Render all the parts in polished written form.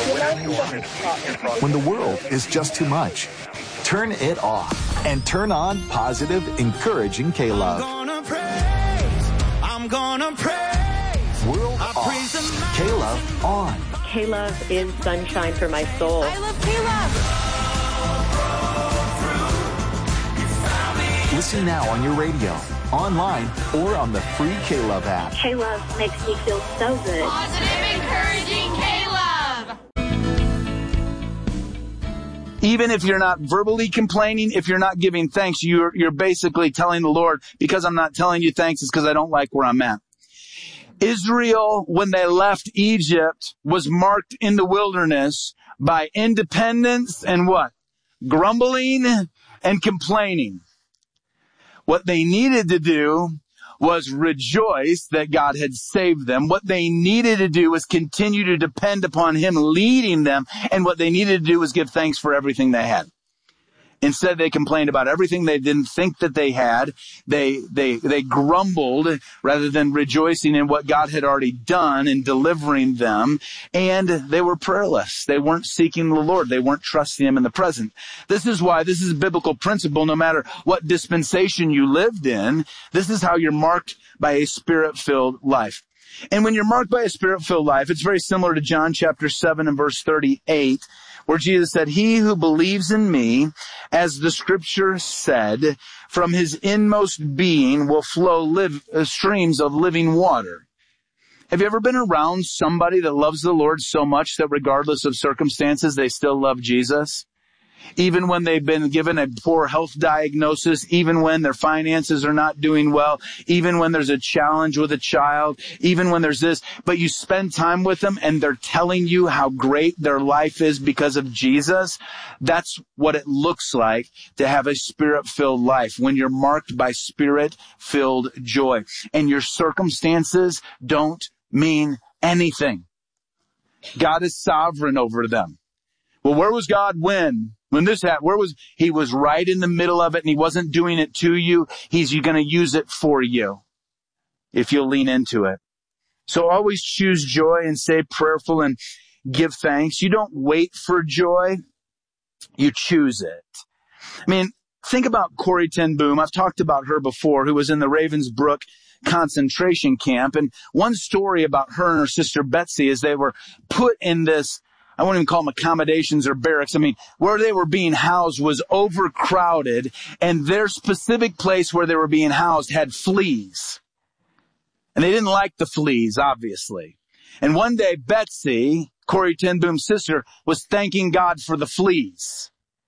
When the world is just too much, turn it off and turn on positive, encouraging K-Love. I'm gonna praise. World off. K-Love on. K-Love is sunshine for my soul. I love K-Love. Listen now on your radio, online, or on the free K-Love app. K-Love makes me feel so good. Positive, encouraging K-Love. Even if you're not verbally complaining, if you're not giving thanks, you're basically telling the Lord, because I'm not telling you thanks, it's because I don't like where I'm at. Israel, when they left Egypt, was marked in the wilderness by independence and what? Grumbling and complaining. What they needed to do was rejoice that God had saved them. What they needed to do was continue to depend upon Him leading them. And what they needed to do was give thanks for everything they had. Instead, they complained about everything they didn't think that they had. They grumbled rather than rejoicing in what God had already done in delivering them. And they were prayerless. They weren't seeking the Lord. They weren't trusting Him in the present. This is why this is a biblical principle. No matter what dispensation you lived in, this is how you're marked by a Spirit-filled life. And when you're marked by a Spirit-filled life, it's very similar to John chapter 7 and verse 38, where Jesus said, "He who believes in me, as the scripture said, from his inmost being will flow streams of living water." Have you ever been around somebody that loves the Lord so much that regardless of circumstances, they still love Jesus? Even when they've been given a poor health diagnosis, even when their finances are not doing well, even when there's a challenge with a child, even when there's this, but you spend time with them and they're telling you how great their life is because of Jesus. That's what it looks like to have a Spirit-filled life, when you're marked by Spirit-filled joy and your circumstances don't mean anything. God is sovereign over them. Well, where was God when this happened? He was right in the middle of it, and He wasn't doing it to you. He's going to use it for you if you'll lean into it. So always choose joy and stay prayerful and give thanks. You don't wait for joy. You choose it. I mean, think about Corrie ten Boom. I've talked about her before, who was in the Ravensbrück concentration camp. And one story about her and her sister Betsy is they were put in this, I won't even call them accommodations or barracks. I mean, where they were being housed was overcrowded, and their specific place where they were being housed had fleas. And they didn't like the fleas, obviously. And one day, Betsy, Corrie ten Boom's sister, was thanking God for the fleas.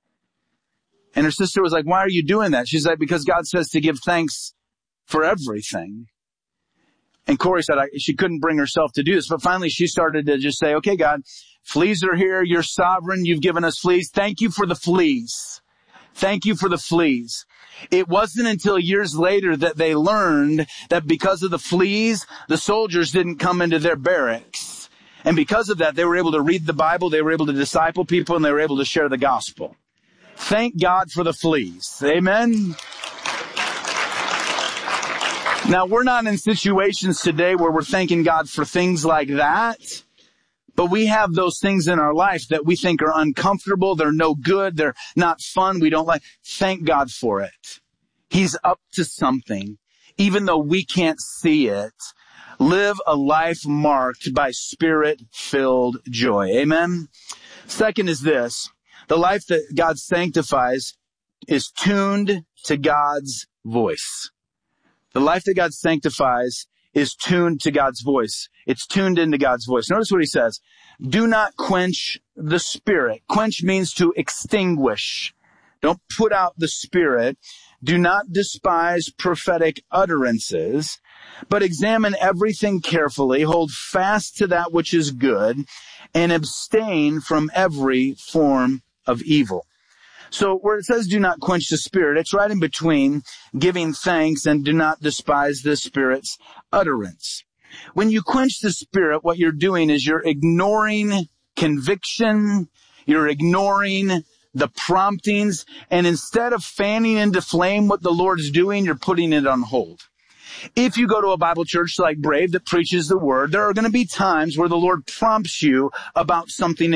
And her sister was like, "Why are you doing that?" She's like, "Because God says to give thanks for everything." And Corrie said she couldn't bring herself to do this. But finally, she started to just say, "Okay, God, fleas are here. You're sovereign. You've given us fleas. Thank you for the fleas. Thank you for the fleas." It wasn't until years later that they learned that because of the fleas, the soldiers didn't come into their barracks. And because of that, they were able to read the Bible, they were able to disciple people, and they were able to share the gospel. Thank God for the fleas. Amen? Now, we're not in situations today where we're thanking God for things like that. But we have those things in our life that we think are uncomfortable. They're no good. They're not fun. We don't like. Thank God for it. He's up to something. Even though we can't see it, live a life marked by Spirit-filled joy. Amen? Second is this. The life that God sanctifies is tuned to God's voice. The life that God sanctifies is tuned to God's voice. It's tuned into God's voice. Notice what He says. Do not quench the Spirit. Quench means to extinguish. Don't put out the Spirit. Do not despise prophetic utterances, but examine everything carefully. Hold fast to that which is good, and abstain from every form of evil. So where it says do not quench the Spirit, it's right in between giving thanks and do not despise the Spirit's utterance. When you quench the Spirit, what you're doing is you're ignoring conviction, you're ignoring the promptings, and instead of fanning into flame what the Lord's doing, you're putting it on hold. If you go to a Bible church like Brave that preaches the Word, there are going to be times where the Lord prompts you about something